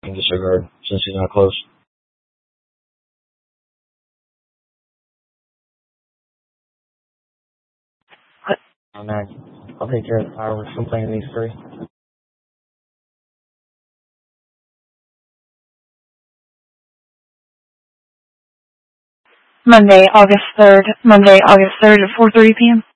can disregard since he's not close. Oh, man. I'll take care of the fireworks. I'm playing these three. Monday, August 3rd at 4:30 p.m.